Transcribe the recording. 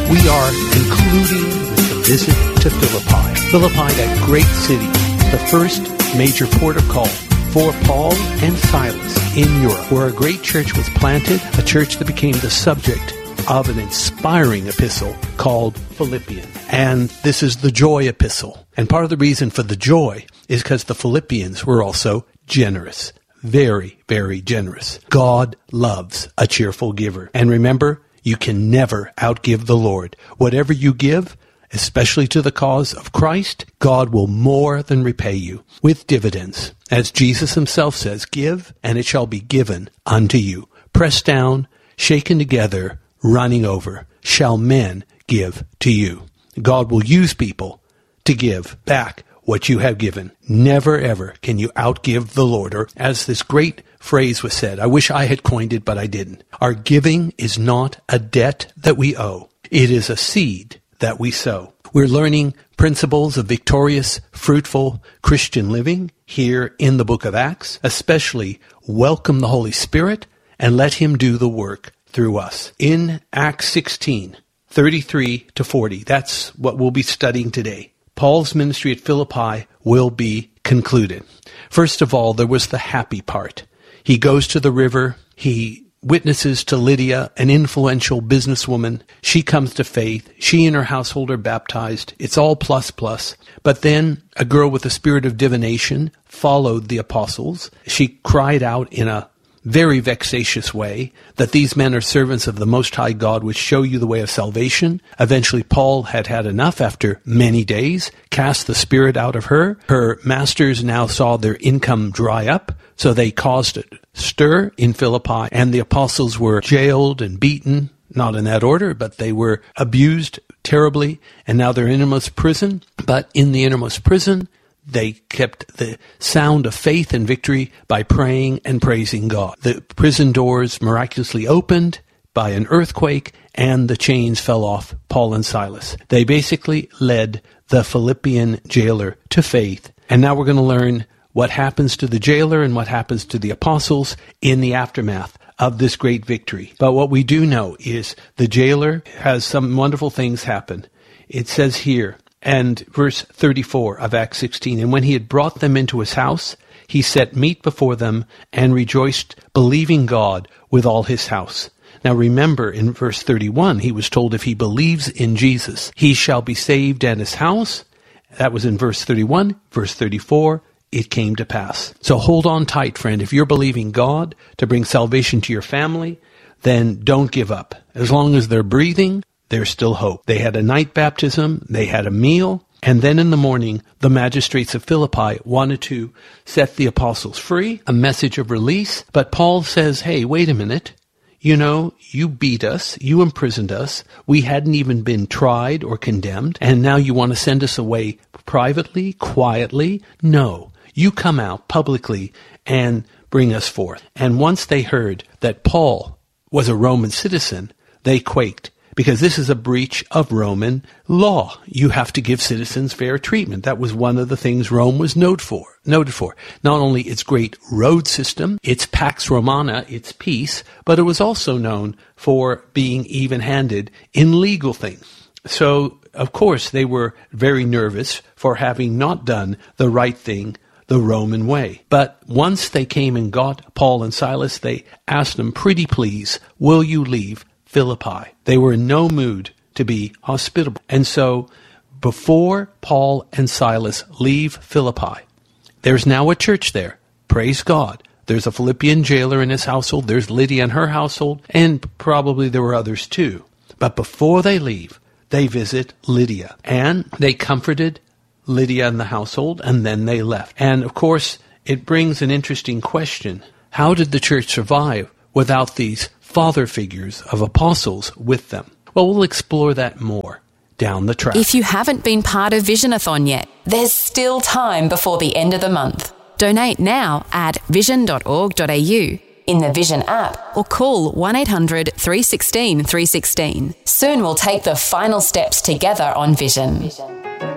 We are concluding with the visit to Philippi. Philippi, that great city, the first major port of call for Paul and Silas in Europe, where a great church was planted, a church that became the subject of an inspiring epistle called Philippians. And this is the joy epistle. And part of the reason for the joy is because the Philippians were also generous. Very, very generous. God loves a cheerful giver. And remember, you can never outgive the Lord. Whatever you give, especially to the cause of Christ, God will more than repay you with dividends. As Jesus himself says, give, and it shall be given unto you. Pressed down, shaken together, running over, shall men give to you. God will use people to give back what you have given. Never, ever can you outgive the Lord. Or as this great phrase was said, I wish I had coined it, but I didn't. Our giving is not a debt that we owe. It is a seed that we sow. We're learning principles of victorious, fruitful Christian living here in the book of Acts, especially welcome the Holy Spirit and let him do the work through us. In Acts 16, 33 to 40, that's what we'll be studying today. Paul's ministry at Philippi will be concluded. First of all, there was the happy part. He goes to the river. He witnesses to Lydia, an influential businesswoman. She comes to faith. She and her household are baptized. It's all plus. But then a girl with a spirit of divination followed the apostles. She cried out in a very vexatious way that these men are servants of the Most High God, which show you the way of salvation. Eventually, Paul had had enough after many days, cast the spirit out of her. Her masters now saw their income dry up, so they caused a stir in Philippi, and the apostles were jailed and beaten, not in that order, but they were abused terribly, and now they're in innermost prison. But in the innermost prison, they kept the sound of faith and victory by praying and praising God. The prison doors miraculously opened by an earthquake, and the chains fell off Paul and Silas. They basically led the Philippian jailer to faith. And now we're going to learn what happens to the jailer and what happens to the apostles in the aftermath of this great victory. But what we do know is the jailer has some wonderful things happen. It says here, and verse 34 of Acts 16, and when he had brought them into his house, he set meat before them and rejoiced, believing God with all his house. Now remember, in verse 31, he was told if he believes in Jesus, he shall be saved and his house. That was in verse 31. Verse 34, it came to pass. So hold on tight, friend. If you're believing God to bring salvation to your family, then don't give up. As long as they're breathing, there's still hope. They had a night baptism, they had a meal, and then in the morning, the magistrates of Philippi wanted to set the apostles free, a message of release. But Paul says, hey, wait a minute. You know, you beat us, you imprisoned us, we hadn't even been tried or condemned, and now you want to send us away privately, quietly? No, you come out publicly and bring us forth. And once they heard that Paul was a Roman citizen, they quaked. Because this is a breach of Roman law. You have to give citizens fair treatment. That was one of the things Rome was noted for. Not only its great road system, its Pax Romana, its peace, but it was also known for being even-handed in legal things. So, of course, they were very nervous for having not done the right thing the Roman way. But once they came and got Paul and Silas, they asked them, pretty please, will you leave Philippi? They were in no mood to be hospitable. And so before Paul and Silas leave Philippi, there's now a church there. Praise God. There's a Philippian jailer in his household. There's Lydia and her household. And probably there were others too. But before they leave, they visit Lydia. And they comforted Lydia and the household. And then they left. And of course, it brings an interesting question. How did the church survive without these father figures of apostles with them? Well, we'll explore that more down the track. If you haven't been part of Visionathon yet, there's still time before the end of the month. Donate now at vision.org.au, in the Vision app, or call 1800 316 316. Soon we'll take the final steps together on Vision.